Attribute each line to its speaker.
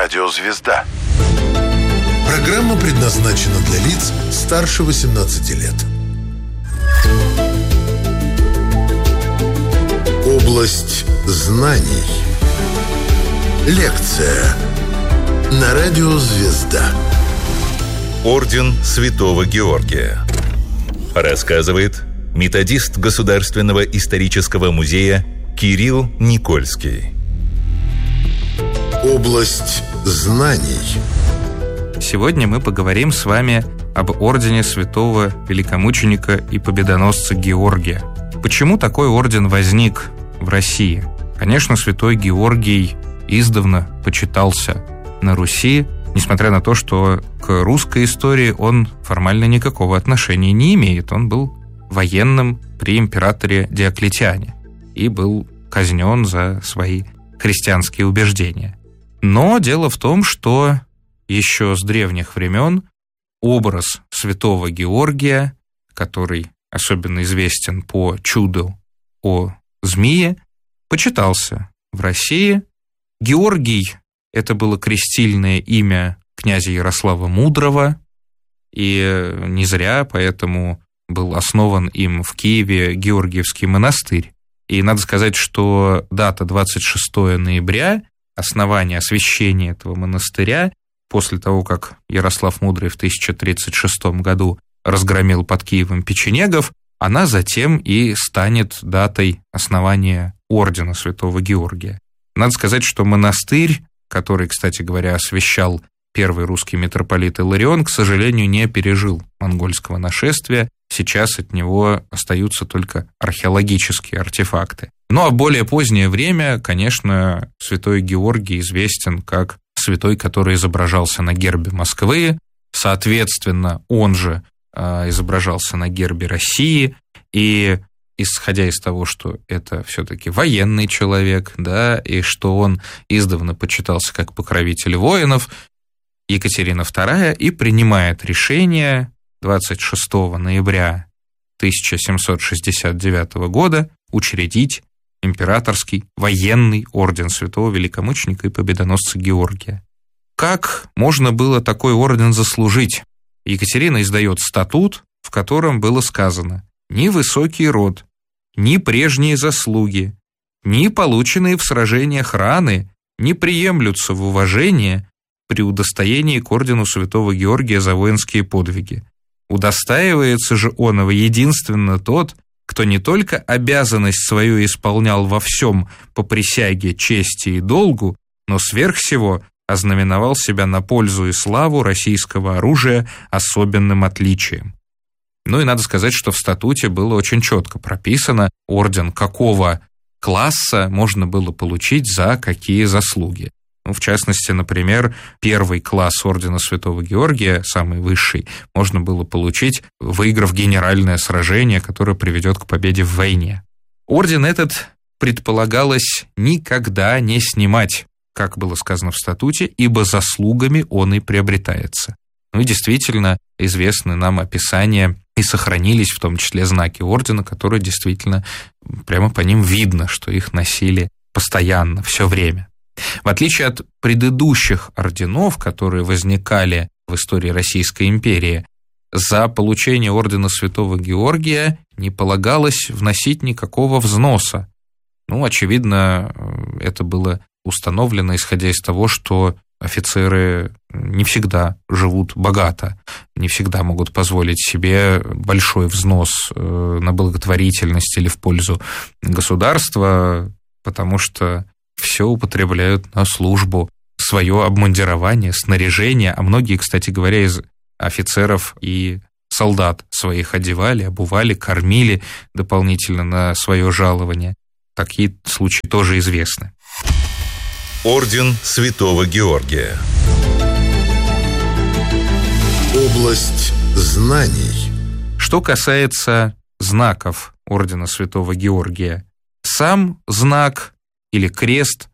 Speaker 1: Радио «Звезда».
Speaker 2: Программа предназначена для лиц старше 18 лет. Область знаний. Лекция на Радио «Звезда».
Speaker 3: Орден Святого Георгия. Рассказывает методист Государственного исторического музея Кирилл Никольский.
Speaker 2: Область знаний.
Speaker 4: Сегодня мы поговорим с вами об ордене святого великомученика и победоносца Георгия. Почему такой орден возник в России? Конечно, святой Георгий издавна почитался на Руси, несмотря на то, что к русской истории он формально никакого отношения не имеет. Он был военным при императоре Диоклетиане и был казнен за свои христианские убеждения. Но дело в том, что еще с древних времен образ святого Георгия, который особенно известен по чуду о змее, почитался в России. Георгий — это было крестильное имя князя Ярослава Мудрого, и не зря поэтому был основан им в Киеве Георгиевский монастырь. И надо сказать, что дата 26 ноября, основание, освящение этого монастыря, после того, как Ярослав Мудрый в 1036 году разгромил под Киевом печенегов, она затем и станет датой основания ордена святого Георгия. Надо сказать, что монастырь, который, кстати говоря, освящал первый русский митрополит Иларион, к сожалению, не пережил монгольского нашествия. Сейчас от него остаются только археологические артефакты. Ну а в более позднее время, конечно, святой Георгий известен как святой, который изображался на гербе Москвы, соответственно, он же изображался на гербе России, и исходя из того, что это все-таки военный человек, да, и что он издавна почитался как покровитель воинов, Екатерина II и принимает решение 26 ноября 1769 года учредить императорский военный орден святого великомученика и победоносца Георгия. Как можно было такой орден заслужить? Екатерина издает статут, в котором было сказано: ни высокий род, ни прежние заслуги, ни полученные в сражениях раны не приемлются в уважение при удостоении к ордену святого Георгия за воинские подвиги. Удостаивается же оного единственно тот, кто не только обязанность свою исполнял во всем по присяге, чести и долгу, но сверх всего ознаменовал себя на пользу и славу российского оружия особенным отличием. Ну и надо сказать, что в статуте было очень четко прописано, орден какого класса можно было получить за какие заслуги. Ну, в частности, например, первый класс ордена святого Георгия, самый высший, можно было получить, выиграв генеральное сражение, которое приведет к победе в войне. Орден этот предполагалось никогда не снимать, как было сказано в статуте, ибо заслугами он и приобретается. Ну и действительно, известны нам описания и сохранились в том числе знаки ордена, которые действительно прямо по ним видно, что их носили постоянно, все время. В отличие от предыдущих орденов, которые возникали в истории Российской империи, за получение ордена святого Георгия не полагалось вносить никакого взноса. Ну, очевидно, это было установлено, исходя из того, что офицеры не всегда живут богато, не всегда могут позволить себе большой взнос на благотворительность или в пользу государства, потому что все употребляют на службу, свое обмундирование, снаряжение, а многие, кстати говоря, из офицеров и солдат своих одевали, обували, кормили дополнительно на свое жалование. Такие случаи тоже известны.
Speaker 3: Орден святого Георгия.
Speaker 2: Область знаний.
Speaker 4: Что касается знаков ордена святого Георгия, сам знак или крест